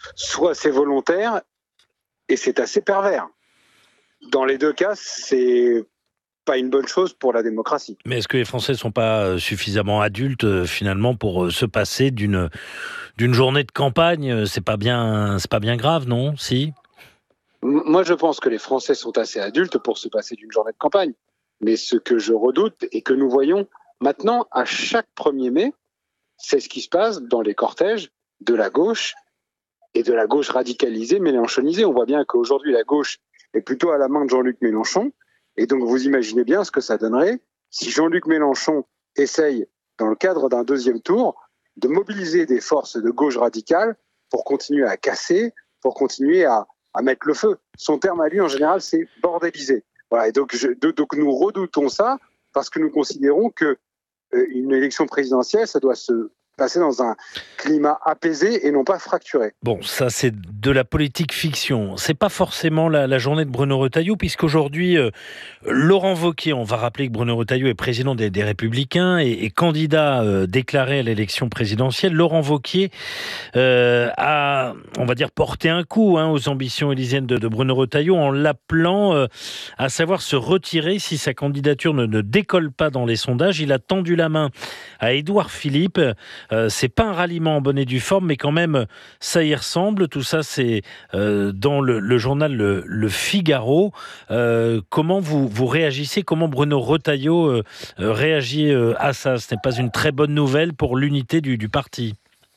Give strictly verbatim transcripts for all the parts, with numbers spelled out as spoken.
soit c'est volontaire et c'est assez pervers. Dans les deux cas, c'est pas une bonne chose pour la démocratie. Mais est-ce que les Français ne sont pas suffisamment adultes euh, finalement pour euh, se passer d'une, d'une journée de campagne? C'est pas bien, c'est pas bien grave, non? Si. Moi, je pense que les Français sont assez adultes pour se passer d'une journée de campagne. Mais ce que je redoute et que nous voyons maintenant à chaque premier mai, c'est ce qui se passe dans les cortèges de la gauche et de la gauche radicalisée, mélenchonisée. On voit bien qu'aujourd'hui, la gauche est plutôt à la main de Jean-Luc Mélenchon. Et donc, vous imaginez bien ce que ça donnerait si Jean-Luc Mélenchon essaye, dans le cadre d'un deuxième tour, de mobiliser des forces de gauche radicale pour continuer à casser, pour continuer à, à mettre le feu. Son terme à lui, en général, c'est bordéliser. Voilà. Et donc, je, donc, nous redoutons ça parce que nous considérons que euh, une élection présidentielle, ça doit se passer dans un climat apaisé et non pas fracturé. Bon, ça c'est de la politique fiction. C'est pas forcément la, la journée de Bruno Retailleau, puisqu'aujourd'hui, euh, Laurent Wauquiez, on va rappeler que Bruno Retailleau est président des, des Républicains et, et candidat euh, déclaré à l'élection présidentielle. Laurent Wauquiez euh, a, on va dire, porté un coup hein, aux ambitions élyséennes de, de Bruno Retailleau en l'appelant euh, à savoir se retirer si sa candidature ne, ne décolle pas dans les sondages. Il a tendu la main à Édouard Philippe. Euh, c'est pas un ralliement en bonne et due forme, mais quand même, ça y ressemble. Tout ça, c'est euh, dans le, le journal Le, le Figaro. Euh, comment vous, vous réagissez? Comment Bruno Retailleau euh, réagit euh, à ça? Ce n'est pas une très bonne nouvelle pour l'unité du, du parti.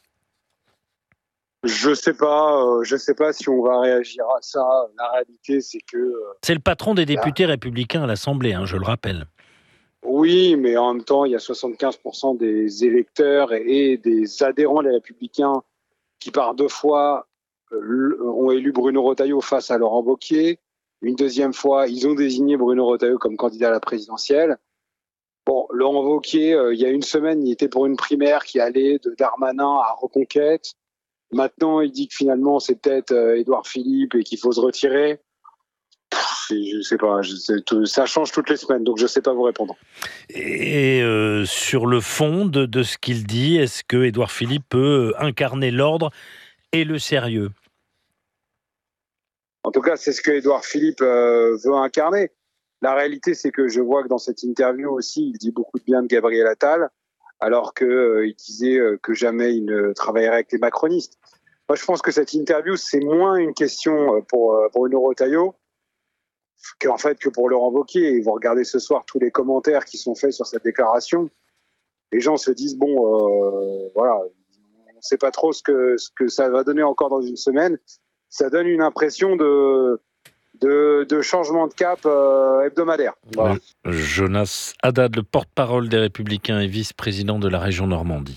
Je sais pas, euh, je sais pas si on va réagir à ça. La réalité, c'est que... Euh, c'est le patron des députés là. républicains à l'Assemblée, hein, je le rappelle. Oui, mais en même temps, il y a soixante-quinze pour cent des électeurs et des adhérents des Républicains qui, par deux fois, ont élu Bruno Retailleau face à Laurent Wauquiez. Une deuxième fois, ils ont désigné Bruno Retailleau comme candidat à la présidentielle. Bon, Laurent Wauquiez, euh, il y a une semaine, il était pour une primaire qui allait de Darmanin à Reconquête. Maintenant, il dit que finalement, c'est peut-être euh, Édouard Philippe et qu'il faut se retirer. Je sais pas, je sais, tout, ça change toutes les semaines, donc je sais pas vous répondre. Et euh, sur le fond de, de ce qu'il dit, est-ce que Édouard Philippe peut incarner l'ordre et le sérieux? En tout cas, c'est ce que Édouard Philippe euh, veut incarner. La réalité, c'est que je vois que dans cette interview aussi, il dit beaucoup de bien de Gabriel Attal, alors qu'il euh, disait euh, que jamais il ne travaillerait avec les macronistes. Moi, je pense que cette interview, c'est moins une question pour, euh, pour Bruno Retailleau, qu'en fait que pour Laurent Wauquiez. Vous regardez ce soir tous les commentaires qui sont faits sur cette déclaration, les gens se disent bon euh, voilà, on ne sait pas trop ce que, ce que ça va donner encore dans une semaine. Ça donne une impression de, de, de changement de cap euh, hebdomadaire. Voilà. Jonas Haddad, le porte-parole des Républicains et vice-président de la région Normandie.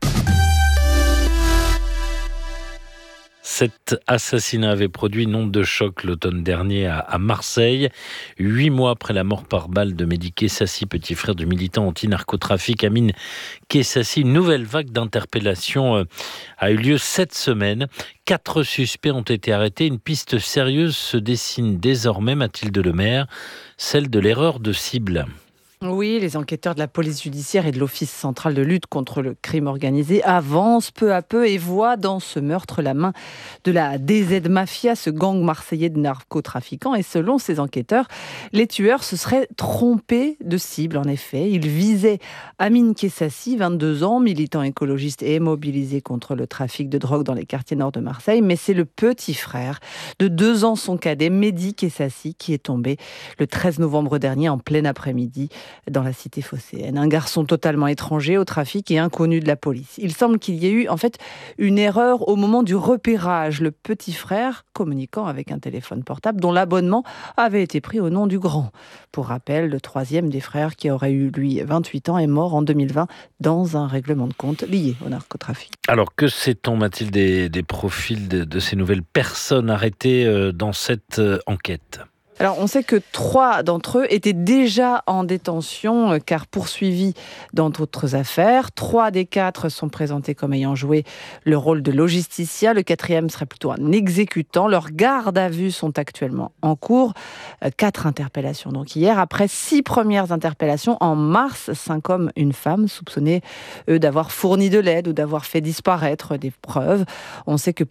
Cet assassinat avait produit une onde de choc l'automne dernier à, à Marseille. Huit mois après la mort par balle de Mehdi Kessassi, petit frère du militant anti-narcotrafic Amine Kessassi, une nouvelle vague d'interpellations a eu lieu cette semaine. Quatre suspects ont été arrêtés. Une piste sérieuse se dessine désormais, Mathilde Lemaire, celle de l'erreur de cible. Oui, les enquêteurs de la police judiciaire et de l'Office central de lutte contre le crime organisé avancent peu à peu et voient dans ce meurtre la main de la D Z Mafia, ce gang marseillais de narcotrafiquants. Et selon ces enquêteurs, les tueurs se seraient trompés de cible. En effet, ils visaient Amine Kessassi, vingt-deux ans, militant écologiste et mobilisé contre le trafic de drogue dans les quartiers nord de Marseille. Mais c'est le petit frère de deux ans, son cadet, Mehdi Kessassi, qui est tombé le treize novembre dernier en plein après-midi dans la cité phocéenne. Un garçon totalement étranger au trafic et inconnu de la police. Il semble qu'il y ait eu en fait une erreur au moment du repérage. Le petit frère communiquant avec un téléphone portable dont l'abonnement avait été pris au nom du grand. Pour rappel, le troisième des frères qui aurait eu lui vingt-huit ans est mort en deux mille vingt dans un règlement de compte lié au narcotrafic. Alors que sait-on, Mathilde, des, des profils de, de ces nouvelles personnes arrêtées dans cette enquête ? Alors, on sait que trois d'entre eux étaient déjà en détention car poursuivis dans d'autres affaires. Trois des quatre sont présentés comme ayant joué le rôle de logisticien. Le quatrième serait plutôt un exécutant. Leurs gardes à vue sont actuellement en cours. Quatre interpellations donc hier. Après six premières interpellations en mars, cinq hommes, une femme soupçonnés eux d'avoir fourni de l'aide ou d'avoir fait disparaître des preuves. On sait que